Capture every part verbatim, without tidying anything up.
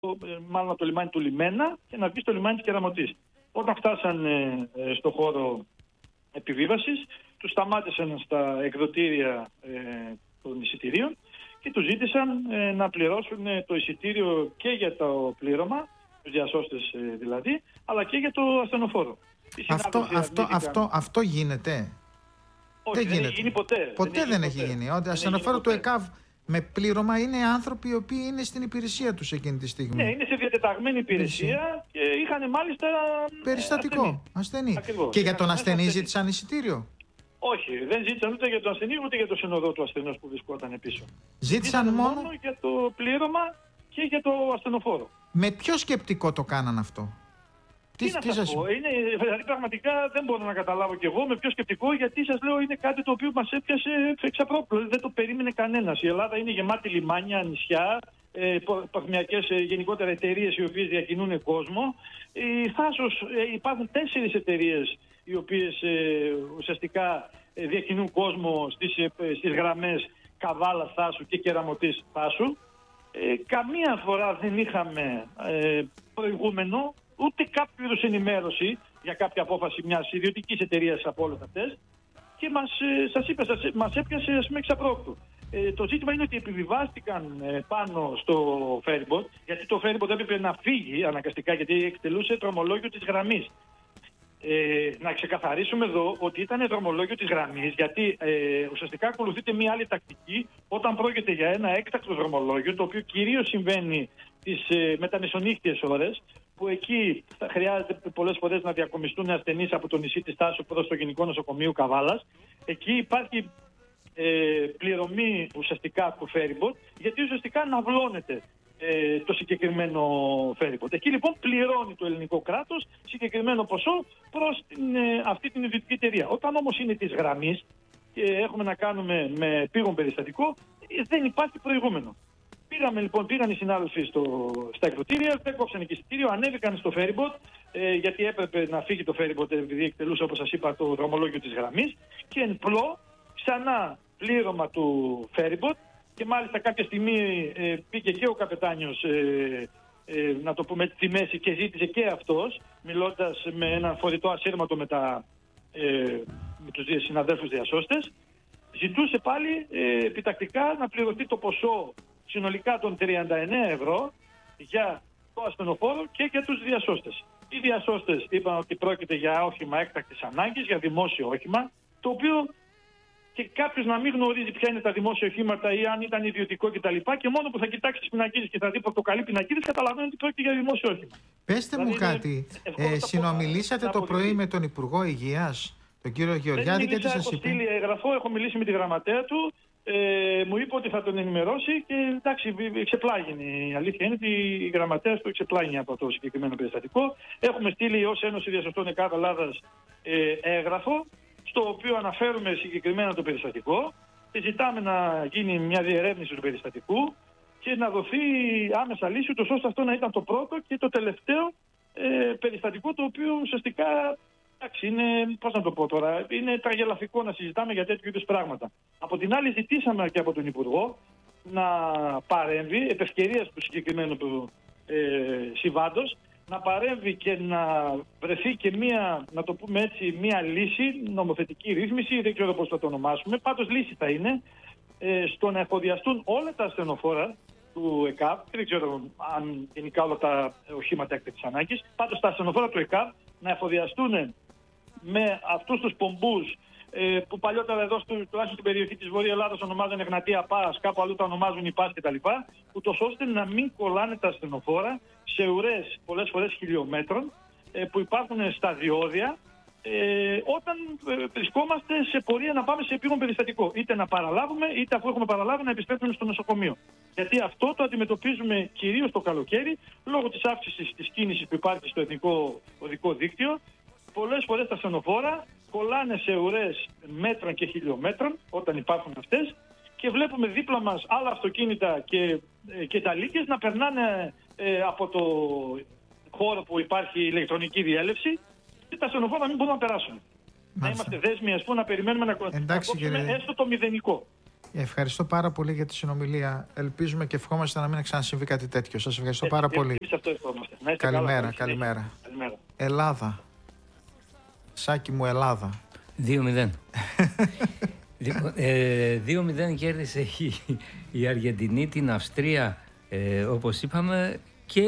μάλλον από το λιμάνι του Λιμένα και να βγει στο λιμάνι της Κεραμωτής. Όταν φτάσαν ε, ε, στο χώρο επιβίβασης, τους σταμάτησαν στα εκδοτήρια ε, των εισιτηρίων και τους ζήτησαν ε, να πληρώσουν ε, το εισιτήριο και για το πλήρωμα, τους διασώστες ε, δηλαδή, αλλά και για το ασθενοφόρο. Αυτό, αυτό, αυτό, αυτό γίνεται. Όχι, δεν, δεν έχει γίνει ποτέ. Ποτέ δεν, δεν έχει, έχει ποτέ. γίνει. Ότι ασθενοφόρο του ΕΚΑΒ με πλήρωμα είναι άνθρωποι οι οποίοι είναι στην υπηρεσία τους εκείνη τη στιγμή. Ναι, είναι σε διατεταγμένη υπηρεσία και είχαν μάλιστα περιστατικό, ασθενή. ασθενή. Και για τον ασθενή ζήτησαν εισιτήριο? Όχι, δεν ζήτησαν ούτε για τον ασθενή ούτε για το συνοδό του ασθενούς που βρισκόταν πίσω. Ζήτησαν μόνο... μόνο για το πλήρωμα και για το ασθενοφόρο. Με ποιο σκεπτικό το κάναν αυτό? Τι, τι να τι σας πω, είναι, δηλαδή πραγματικά δεν μπορώ να καταλάβω κι εγώ με ποιο σκεπτικό, γιατί σας λέω είναι κάτι το οποίο μας έπιασε εξαπρόπτω, δεν το περίμενε κανένας. Η Ελλάδα είναι γεμάτη λιμάνια, νησιά, ε, παθμιακές ε, γενικότερα εταιρείες οι οποίες διακινούν κόσμο. Η Θάσος, ε, υπάρχουν τέσσερις εταιρείες οι οποίες ε, ουσιαστικά ε, διακινούν κόσμο στις, ε, στις γραμμές Καβάλα Θάσου και Κεραμωτής Θάσου. Ε, καμία φορά δεν είχαμε ε, προηγούμενο, ούτε κάποιο είδους ενημέρωση για κάποια απόφαση μιας ιδιωτικής εταιρείας από όλες αυτές και μας, ε, σας είπα, σας, μας έπιασε ας πούμε εξαπρόκτου. Ε, το ζήτημα είναι ότι επιβιβάστηκαν ε, πάνω στο ferryboat, γιατί το ferryboat έπρεπε να φύγει αναγκαστικά γιατί εκτελούσε δρομολόγιο της γραμμής. Ε, να ξεκαθαρίσουμε εδώ ότι ήταν δρομολόγιο της γραμμής, γιατί ε, ουσιαστικά ακολουθείται μια άλλη τακτική όταν πρόκειται για ένα έκτακτο δρομολόγιο, το οποίο κυρίως συμβαίνει τις ε, μεταμεσονύχτιες ώρες, που εκεί θα χρειάζεται πολλές φορές να διακομιστούν ασθενείς από το νησί της Τάσου προς το Γενικό Νοσοκομείο Καβάλας. Εκεί υπάρχει ε, πληρωμή ουσιαστικά του ferryboat, γιατί ουσιαστικά αναβλώνεται ε, το συγκεκριμένο ferryboat. Εκεί λοιπόν πληρώνει το ελληνικό κράτος συγκεκριμένο ποσό προς την, ε, αυτή την ιδιωτική εταιρεία. Όταν όμως είναι της γραμμής και έχουμε να κάνουμε με πήγον περιστατικό, ε, δεν υπάρχει προηγούμενο. Πήγαμε λοιπόν, πήγαν οι συνάδελφοι στο, στα εκδοτήρια, δεν κόψαν και εισιτήριο, ανέβηκαν στο ferryboat, ε, γιατί έπρεπε να φύγει το ferryboat επειδή εκτελούσε, όπως σας είπα, το δρομολόγιο της γραμμής, και εν πλώ ξανά πλήρωμα του ferryboat και μάλιστα κάποια στιγμή ε, πήγε και ο καπετάνιος, ε, ε, να το πούμε, στη μέση και ζήτησε και αυτός, μιλώντας με ένα φορητό ασύρματο με, τα, ε, με τους δύο συναδέλφους διασώστες, ζητούσε πάλι ε, επιτακτικά να πληρωθεί το ποσό συνολικά των τριάντα εννέα ευρώ για το ασθενοφόρο και για τους διασώστες. Οι διασώστες είπαν ότι πρόκειται για όχημα έκτακτης ανάγκης, για δημόσιο όχημα, το οποίο και κάποιος να μην γνωρίζει ποια είναι τα δημόσια οχήματα ή αν ήταν ιδιωτικό κτλ. Και, και μόνο που θα κοιτάξει τις πινακίδες και θα δει πορτοκαλί πινακίδες, καταλαβαίνει ότι πρόκειται για δημόσιο όχημα. Πέστε δηλαδή μου κάτι. Ε, συνομιλήσατε το πρωί με τον Υπουργό Υγείας, τον κύριο Γεωργιάδη, και τι σας είπε? Έχω στείλει εγγραφό, έχω μιλήσει με τη γραμματέα του. Ε, μου είπε ότι θα τον ενημερώσει και εντάξει, εξεπλάγινε. Η αλήθεια είναι ότι η γραμματέα του εξεπλάγει από το συγκεκριμένο περιστατικό. Έχουμε στείλει ως Ένωση Διασωστών ΕΚΑΒ Ελλάδας ε, έγγραφο, στο οποίο αναφέρουμε συγκεκριμένα το περιστατικό και ζητάμε να γίνει μια διερεύνηση του περιστατικού και να δοθεί άμεσα λύση, ούτως ώστε αυτό να ήταν το πρώτο και το τελευταίο ε, περιστατικό, το οποίο ουσιαστικά, εντάξει, είναι, πώς να το πω τώρα, είναι τραγελαφικό να συζητάμε για τέτοιου είδους πράγματα. Από την άλλη, ζητήσαμε και από τον Υπουργό να παρέμβει, επ' ευκαιρίας του συγκεκριμένου του ε, συμβάντος, να παρέμβει και να βρεθεί και μία, να το πούμε έτσι, μία λύση, νομοθετική ρύθμιση, δεν ξέρω πώς θα το ονομάσουμε, πάντως λύση θα είναι, ε, στο να εφοδιαστούν όλα τα ασθενοφόρα του ΕΚΑΒ, δεν ξέρω αν γενικά όλα τα οχήματα έκτακτης ανάγκης, πάντως τα ασθενοφόρα του ΕΚΑΒ να εφοδιαστούν με αυτούς τους πομπούς ε, που παλιότερα εδώ στο, τουλάχιστον στην περιοχή της Βόρειας Ελλάδας ονομάζουν Εγνατία Πας, κάπου αλλού τα ονομάζουν η Πας κτλ. Ούτως ώστε να μην κολλάνε τα ασθενοφόρα σε ουρές πολλές φορές χιλιόμετρων ε, που υπάρχουν στα διόδια ε, όταν ε, βρισκόμαστε σε πορεία να πάμε σε επίγον περιστατικό. Είτε να παραλάβουμε, είτε αφού έχουμε παραλάβει να επιστρέψουμε στο νοσοκομείο. Γιατί αυτό το αντιμετωπίζουμε κυρίως το καλοκαίρι λόγω της αύξησης της κίνησης που υπάρχει στο εθνικό οδικό δίκτυο. Πολλές φορές τα ασθενοφόρα κολλάνε σε ουρές μέτρων και χιλιόμετρων όταν υπάρχουν αυτές και βλέπουμε δίπλα μας άλλα αυτοκίνητα και, ε, και ταλίκες να περνάνε ε, από το χώρο που υπάρχει ηλεκτρονική διέλευση και τα ασθενοφόρα μην μπορούν να περάσουν. Μάλιστα. Να είμαστε δέσμοι, ας πούμε, να περιμένουμε να, να κόψουμε έστω το μηδενικό. Ευχαριστώ πάρα πολύ για τη συνομιλία. Ελπίζουμε και ευχόμαστε να μην ξανασυμβεί κάτι τέτοιο. Σας ευχαριστώ πάρα πολύ. Καλημέρα, καλημέρα. καλημέρα. Ελλάδα. Σάκη μου, Ελλάδα. δύο μηδέν. δύο μηδέν κέρδισε η, η Αργεντινή την Αυστρία, ε, όπως είπαμε, και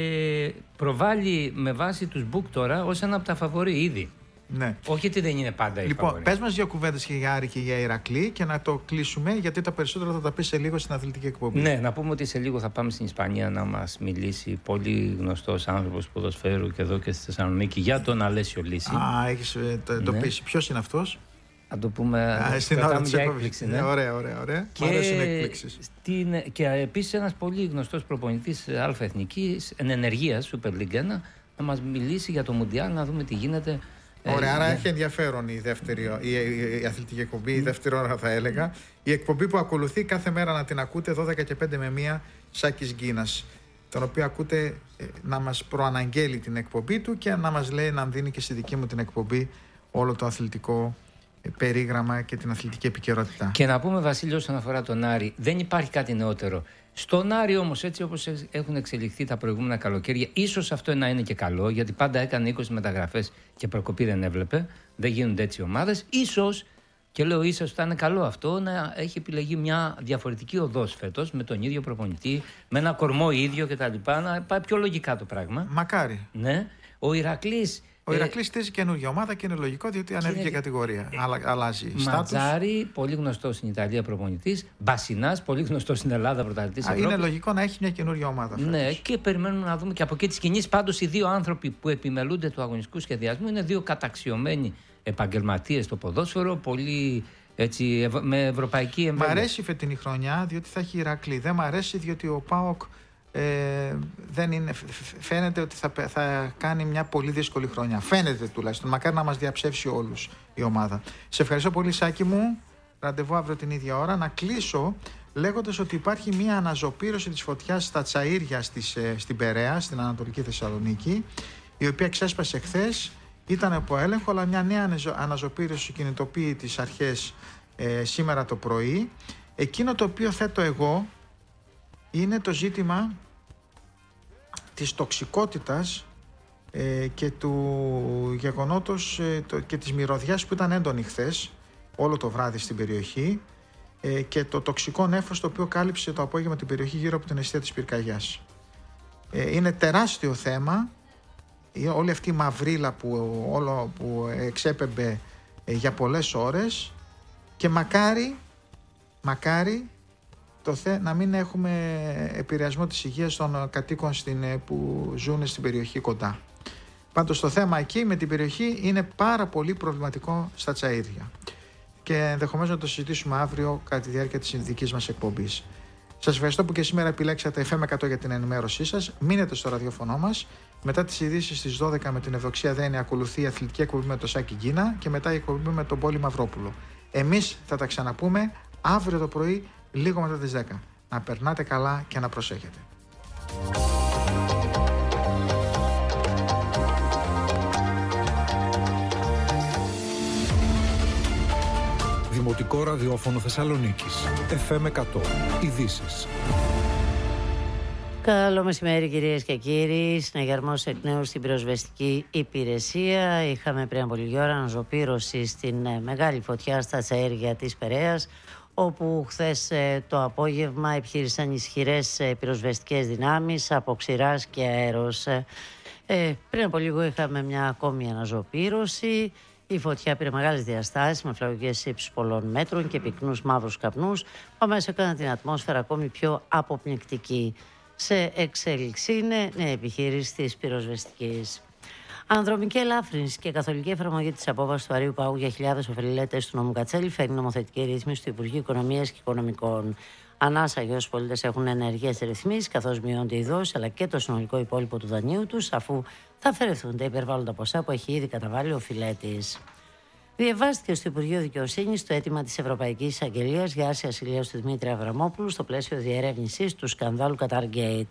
ε, προβάλλει με βάση τους Μπουκ τώρα ως ένα από τα φαβορί ήδη. Ναι. Όχι ότι δεν είναι πάντα η λοιπόν, φαβορί. Πες μας δύο κουβέντες και για Άρη και για Ηρακλή και να το κλείσουμε, γιατί τα περισσότερα θα τα πει σε λίγο στην αθλητική εκπομπή. Ναι, να πούμε ότι σε λίγο θα πάμε στην Ισπανία να μας μιλήσει πολύ γνωστός άνθρωπος ποδοσφαίρου και εδώ και στη Θεσσαλονίκη για τον Αλέσιο Λύση. Α, έχεις το, το ναι. πείσει. Ποιος είναι αυτός? Να το πούμε. Α, στην ώρα της έκπληξη. Ναι. Ωραία, ωραία, ωραία. Και, Μ' αρέσουν εκπλήξεις. Στην, και επίσης ένας πολύ γνωστός προπονητής αλφαεθνικής εν ενεργείας, Super League ένα, να μας μιλήσει για το Μουντιάλ, να δούμε τι γίνεται. Ωραία, ε, άρα ναι. έχει ενδιαφέρον η, δεύτερη, η, η, η αθλητική εκπομπή, η δεύτερη ώρα θα έλεγα. Η εκπομπή που ακολουθεί κάθε μέρα να την ακούτε δώδεκα και πέντε με μία, Σάκης Γκίνας, τον οποίο ακούτε ε, να μας προαναγγέλει την εκπομπή του και να μας λέει να δίνει και στη δική μου την εκπομπή όλο το αθλητικό περίγραμμα και την αθλητική επικαιρότητα. Και να πούμε, Βασίλειο, όσον αφορά τον Άρη, δεν υπάρχει κάτι νεότερο. Στον Άρη όμως, έτσι όπως έχουν εξελιχθεί τα προηγούμενα καλοκαίρια, ίσως αυτό να είναι και καλό, γιατί πάντα έκανε είκοσι μεταγραφές και προκοπή δεν έβλεπε. Δεν γίνονται έτσι ομάδες. Ίσως, και λέω ίσως, θα είναι καλό αυτό, να έχει επιλεγεί μια διαφορετική οδός φέτος, με τον ίδιο προπονητή, με ένα κορμό ίδιο κτλ. Να πάει πιο λογικά το πράγμα. Μακάρι. Ναι. Ο Ηρακλής. Ο Ηρακλής στήσει καινούργια ομάδα και είναι λογικό, διότι ανέβηκε είναι... κατηγορία. Αλλά, αλλάζει στάτους. Ματζάρι, πολύ γνωστός στην Ιταλία προπονητής. Μπασινάς, πολύ γνωστός στην Ελλάδα πρωταθλητής Ευρώπης. Είναι λογικό να έχει μια καινούργια ομάδα. Φέτος. Ναι, και περιμένουμε να δούμε και από εκεί τις κινήσεις. Πάντως, οι δύο άνθρωποι που επιμελούνται του αγωνιστικού σχεδιασμού είναι δύο καταξιωμένοι επαγγελματίες στο ποδόσφαιρο, πολύ έτσι, με ευρωπαϊκή εμβέλεια. Μ' αρέσει η φετινή χρονιά, διότι θα έχει Ηρακλή. Δεν μ' αρέσει, διότι ο ΠΑΟΚ. Ε, δεν είναι, φαίνεται ότι θα, θα κάνει μια πολύ δύσκολη χρονιά. Φαίνεται τουλάχιστον. Μακάρι να μας διαψεύσει όλους η ομάδα. Σε ευχαριστώ πολύ, Σάκη μου. Ραντεβού αύριο την ίδια ώρα. Να κλείσω λέγοντας ότι υπάρχει μια αναζωπήρωση της φωτιάς στα Τσαΐρια στις, στην Περαία, στην Ανατολική Θεσσαλονίκη, η οποία ξέσπασε χθες. Ήταν από έλεγχο, αλλά μια νέα αναζωπήρωση κινητοποιεί τις αρχές ε, σήμερα το πρωί. Εκείνο το οποίο θέτω εγώ είναι το ζήτημα της τοξικότητας ε, και του γεγονότος ε, το, και της μυρωδιάς που ήταν έντονη χθες όλο το βράδυ στην περιοχή ε, και το τοξικό νέφος το οποίο κάλυψε το απόγευμα την περιοχή γύρω από την εστία της Πυρκαγιάς. Ε, είναι τεράστιο θέμα, ε, όλη αυτή η μαυρίλα που, όλο, που εξέπεμπε ε, για πολλές ώρες και μακάρι, μακάρι το θε, να μην έχουμε επηρεασμό της υγείας των κατοίκων στην, που ζουν στην περιοχή κοντά. Πάντως το θέμα εκεί με την περιοχή είναι πάρα πολύ προβληματικό στα Τσαΐρια και ενδεχομένως να το συζητήσουμε αύριο κατά τη διάρκεια της δικής μας εκπομπής. Σας ευχαριστώ που και σήμερα επιλέξατε εφ εμ εκατό για την ενημέρωσή σας. Μείνετε στο ραδιόφωνο μας. Μετά τις ειδήσεις στις δώδεκα με την Ευδοξία Δένη ακολουθεί η αθλητική εκπομπή με το Σάκη Γκίνα και μετά η εκπομπή με τον Πόλη Μαυρόπουλο. Εμείς θα τα ξαναπούμε αύριο το πρωί λίγο μετά τις δέκα. Να περνάτε καλά και να προσέχετε. Δημοτικό ραδιόφωνο Θεσσαλονίκης. εφ εμ εκατό. Ειδήσεις. Καλό μεσημέρι, κυρίες και κύριοι. Συναγερμός εκ νέου στην πυροσβεστική υπηρεσία. Είχαμε πριν από λίγη ώρα αναζωπήρωση στην μεγάλη φωτιά στα Τσαΐρια της Περαίας, όπου χθες το απόγευμα επιχείρησαν ισχυρές πυροσβεστικές δυνάμεις από ξηράς και αέρος. Ε, πριν από λίγο είχαμε μια ακόμη αναζωπήρωση. Η φωτιά πήρε μεγάλες διαστάσεις με φλαγωγές ύψους πολλών μέτρων και πυκνούς μαύρους καπνούς που αμέσως έκαναν την ατμόσφαιρα ακόμη πιο αποπνικτική. Σε εξέλιξη είναι νέα επιχείρηση της πυροσβεστικής. Ανδρομική ελάφρυνση και καθολική εφαρμογή της απόβασης του Αρείου Πάγου για χιλιάδες ωφελιλέτες του νόμου Κατσέλη φέρνει νομοθετική ρύθμιση του Υπουργείου Οικονομίας και Οικονομικών. Ανάσα για όσους πολίτες έχουν ενεργές ρυθμίσεις, καθώς μειώνται οι δόσεις αλλά και το συνολικό υπόλοιπο του δανείου τους, αφού θα αφαιρεθούν τα υπερβάλλοντα ποσά που έχει ήδη καταβάλει ο οφειλέτης. Διαβάστηκε στο Υπουργείο Δικαιοσύνης το αίτημα της Ευρωπαϊκής Εισαγγελίας για άρση ασυλίας του Δημήτρη Αβραμόπουλου στο πλαίσιο διερεύνησης του σκανδάλου Qatar Gate.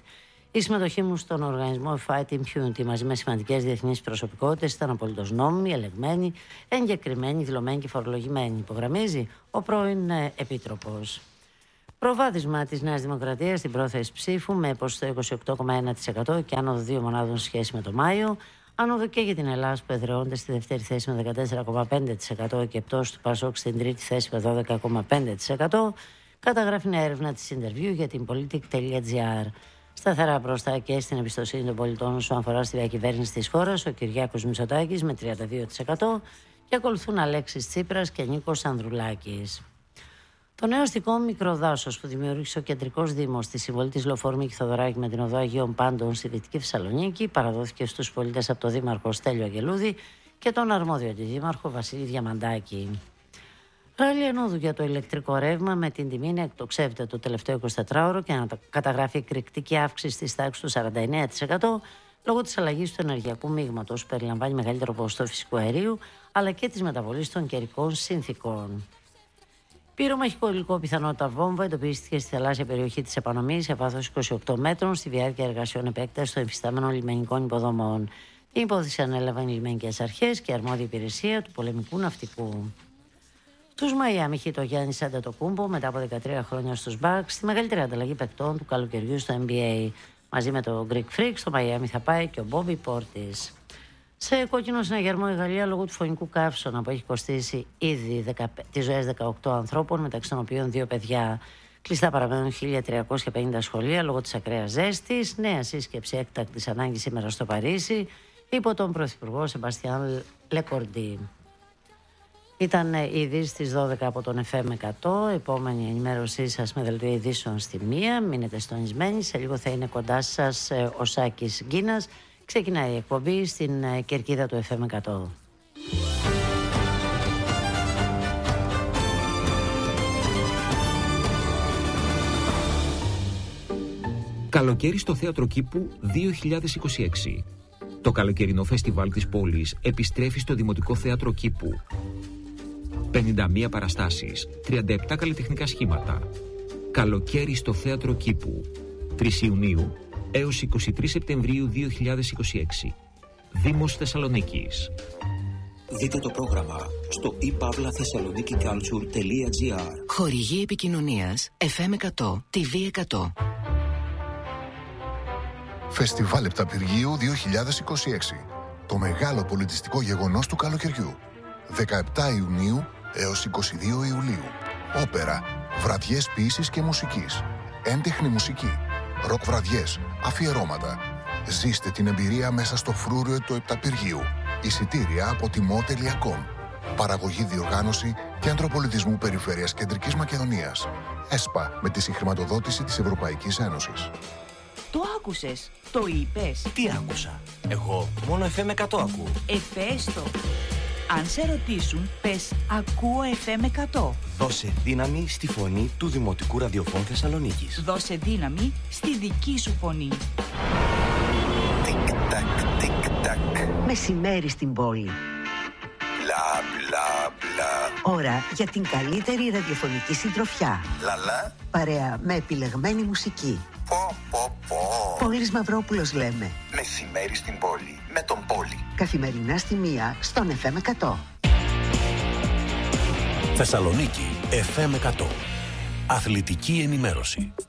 Η συμμετοχή μου στον οργανισμό Fight Impunity μαζί με σημαντικές διεθνείς προσωπικότητες ήταν απολύτως νόμιμη, ελεγμένη, εγκεκριμένη, δηλωμένη και φορολογημένη, υπογραμμίζει ο πρώην Επίτροπος. Προβάδισμα της Νέας Δημοκρατίας στην πρόθεση ψήφου με ποσοστό είκοσι οκτώ κόμμα ένα τοις εκατό και άνοδο δύο μονάδων σχέση με το Μάιο. Άνοδο και για την Ελλάδα που εδραιώνεται στη δεύτερη θέση με δεκατέσσερα κόμμα πέντε τοις εκατό και πτώση του Πασόκ στην τρίτη θέση με δώδεκα κόμμα πέντε τοις εκατό. Καταγράφει μια έρευνα της Interview για την Politic.gr. Σταθερά μπροστά και στην εμπιστοσύνη των πολιτών όσον αφορά στη διακυβέρνηση της χώρας ο Κυριάκος Μητσοτάκης με τριάντα δύο τοις εκατό και ακολουθούν Αλέξης Τσίπρας και Νίκος Ανδρουλάκης. Το νέο αστικό μικροδάσος που δημιούργησε ο Κεντρικός Δήμος στη συμβολή της Λεωφόρου Μίκη Θοδωράκη με την οδό Αγίων Πάντων στη Δυτική Θεσσαλονίκη παραδόθηκε στους πολίτες από τον Δήμαρχο Στέλιο Αγγελούδη και τον αρμόδιο αντιδήμαρχο Βασίλη Διαμαντάκη. Ράλι ενόδου για το ηλεκτρικό ρεύμα με την τιμή να εκτοξεύεται το τελευταίο εικοσιτετράωρο και να καταγράφει εκρηκτική αύξηση της τάξης του σαράντα εννέα τοις εκατό λόγω της αλλαγής του ενεργειακού μείγματος που περιλαμβάνει μεγαλύτερο ποσοστό φυσικού αερίου αλλά και της μεταβολής των καιρικών συνθήκων. Πυρομαχικό υλικό πιθανότητα βόμβα εντοπίστηκε στη θαλάσσια περιοχή της Επανομής σε βάθος είκοσι οκτώ μέτρων στη διάρκεια εργασιών επέκτασης των υφιστάμενων λιμενικών υποδομών. Η υπόθεση ανέλαβαν οι λιμενικές αρχές και η αρμόδια υπηρεσία του πολεμικού ναυτικού. Στους Μαϊάμι χει το Γιάννης Αντετοκούμπο μετά από δεκατρία χρόνια στους Bucks στη μεγαλύτερη ανταλλαγή παικτών του καλοκαιριού στο N B A. Μαζί με το Greek Freak στο Μαϊάμι θα πάει και ο Bobby Portis. Σε κόκκινο συναγερμό η Γαλλία λόγω του φωνικού καύσωνα που έχει κοστίσει ήδη τις ζωές δεκαοκτώ ανθρώπων μεταξύ των οποίων δύο παιδιά. Κλειστά παραμένουν χίλια τριακόσια πενήντα σχολεία λόγω της ακραίας ζέστης. Νέα σύσκεψη έκτακτης ανάγκης σήμερα στο Παρίσι υπό τον Πρωθυπουργό Σεμπαστιάν Λεκορντή. Ήταν οι ειδήσεις στις δώδεκα από τον εφ εμ εκατό. Επόμενη ενημέρωσή σας με δελτίο ειδήσεων στη μία. Μείνετε συντονισμένοι. Σε λίγο θα είναι κοντά σας ο Σάκης Γκίνας. Ξεκινάει η εκπομπή στην κερκίδα του εφ εμ εκατό. Καλοκαίρι στο Θέατρο Κήπου δύο χιλιάδες είκοσι έξι. Το καλοκαιρινό φεστιβάλ της πόλης επιστρέφει στο Δημοτικό Θέατρο Κήπου. πενήντα μία παραστάσεις, τριάντα επτά καλλιτεχνικά σχήματα. Καλοκαίρι στο Θέατρο Κήπου. τρεις Ιουνίου έως είκοσι τρεις Σεπτεμβρίου δύο χιλιάδες είκοσι έξι. Δήμος Θεσσαλονίκης. Δείτε το πρόγραμμα στο i pavla thessaloniki culture τελεία gr. Χορηγή επικοινωνίας εφ εμ εκατό, τι βι εκατό. Φεστιβάλ Επταπηργίου δύο χιλιάδες είκοσι έξι. Το μεγάλο πολιτιστικό γεγονός του καλοκαιριού. δεκαεπτά Ιουνίου έως είκοσι δύο Ιουλίου. Όπερα, βραδιές ποίησης και μουσικής. Έντεχνη μουσική. Ροκ βραδιές, αφιερώματα. Ζήστε την εμπειρία μέσα στο φρούριο του Επταπηργίου. Εισιτήρια από τιμό τελεία κομ. Παραγωγή, διοργάνωση Κέντρο Πολιτισμού Περιφέρειας Κεντρικής Μακεδονίας. ΕΣΠΑ με τη συγχρηματοδότηση της Ευρωπαϊκής Ένωσης. Το άκουσες, το είπες. Τι άκουσα? Εγώ μόνο εφ εμ εκατό ακούω. Εφέστο. Αν σε ρωτήσουν, πες ακούω εφ εμ εκατό. Δώσε δύναμη στη φωνή του Δημοτικού Ραδιοφώνου Θεσσαλονίκης. Δώσε δύναμη στη δική σου φωνή. Τικ-τακ, τικ-τακ. Μεσημέρι στην πόλη. Μπλα, μπλα, μπλα. Ώρα για την καλύτερη ραδιοφωνική συντροφιά. Λαλά. Παρέα με επιλεγμένη μουσική. Πω, πω, πω. Πόλης Μαυρόπουλος λέμε. Μεσημέρι στην πόλη. Με τον Πόλη. Καθημερινά στη μία στον εφ εμ εκατό. Θεσσαλονίκη εφ εμ εκατό. Αθλητική ενημέρωση.